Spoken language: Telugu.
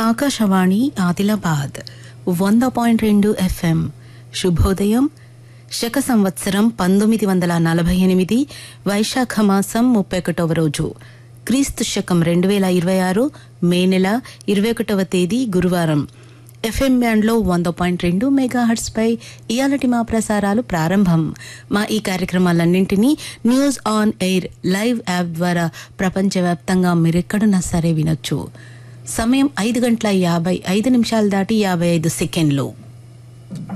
ఆకాశవాణి ఆదిలాబాద్ 100.2 FM. శుభోదయం. శక సంవత్సరం 1948 వైశాఖ మాసం 31వ రోజు, క్రీస్తు శకం 2026 మే నెల 21వ తేదీ గురువారం. ఎఫ్ఎం బ్యాండ్లో 100.2 మెగాహెర్ట్జ్ పై ఇయాలటి మా ప్రసారాలు ప్రారంభం. మా ఈ కార్యక్రమాలన్నింటినీ news on air live app ద్వారా ప్రపంచవ్యాప్తంగా మీరెక్కడున్నా సరే వినొచ్చు. సమయం 5:55 దాటి 55 సెకండ్లు.